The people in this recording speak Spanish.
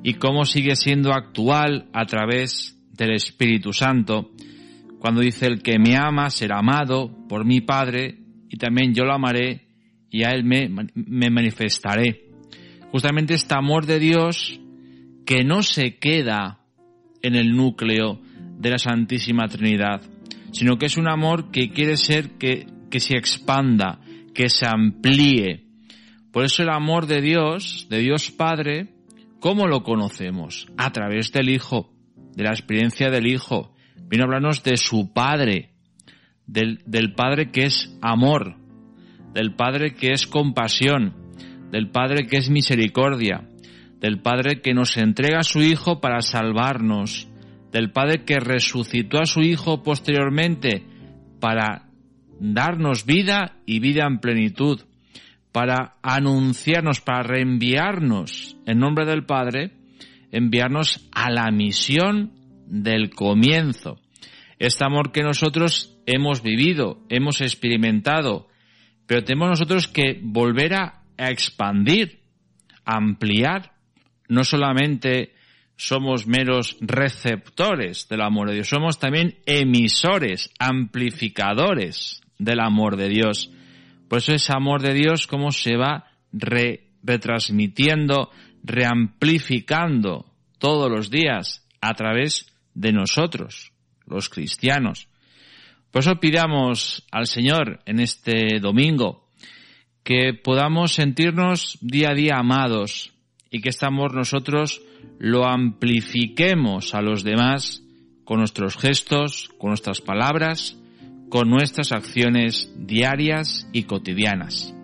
y cómo sigue siendo actual a través del Espíritu Santo, cuando dice: el que me ama será amado por mi Padre, y también yo lo amaré y a él me manifestaré. Justamente este amor de Dios que no se queda en el núcleo de la Santísima Trinidad, sino que es un amor que quiere ser que se expanda, que se amplíe. Por eso el amor de Dios Padre, ¿cómo lo conocemos? A través del Hijo, de la experiencia del Hijo. Vino a hablarnos de su Padre, del Padre que es amor, del Padre que es compasión, del Padre que es misericordia, del Padre que nos entrega a su Hijo para salvarnos, del Padre que resucitó a su Hijo posteriormente para darnos vida y vida en plenitud, para anunciarnos, para reenviarnos en nombre del Padre, enviarnos a la misión del comienzo. Este amor que nosotros hemos vivido, hemos experimentado, pero tenemos nosotros que volver a expandir, a ampliar. No solamente somos meros receptores del amor de Dios, somos también emisores, amplificadores del amor de Dios. Por eso ese amor de Dios, cómo se va retransmitiendo, reamplificando todos los días a través de nosotros, los cristianos. Por eso pidamos al Señor en este domingo que podamos sentirnos día a día amados y que este amor nosotros lo amplifiquemos a los demás con nuestros gestos, con nuestras palabras, con nuestras acciones diarias y cotidianas.